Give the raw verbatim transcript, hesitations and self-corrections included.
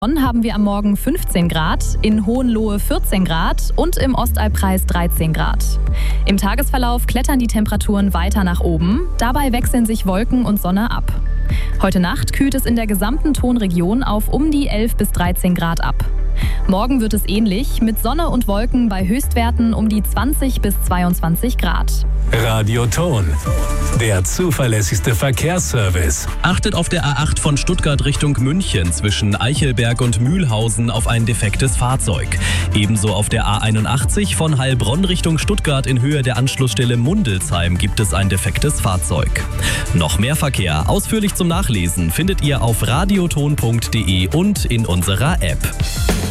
Bonn haben wir am Morgen fünfzehn Grad, in Hohenlohe vierzehn Grad und im Ostallkreis dreizehn Grad. Im Tagesverlauf klettern die Temperaturen weiter nach oben, dabei wechseln sich Wolken und Sonne ab. Heute Nacht kühlt es in der gesamten Tonregion auf um die elf bis dreizehn Grad ab. Morgen wird es ähnlich, mit Sonne und Wolken bei Höchstwerten um die zwanzig bis zweiundzwanzig Grad. Radio Ton, der zuverlässigste Verkehrsservice. Achtet auf der A acht von Stuttgart Richtung München zwischen Eichelberg und Mühlhausen auf ein defektes Fahrzeug. Ebenso auf der A einundachtzig von Heilbronn Richtung Stuttgart in Höhe der Anschlussstelle Mundelsheim gibt es ein defektes Fahrzeug. Noch mehr Verkehr, ausführlich zum Nachlesen, findet ihr auf radioton punkt de und in unserer App.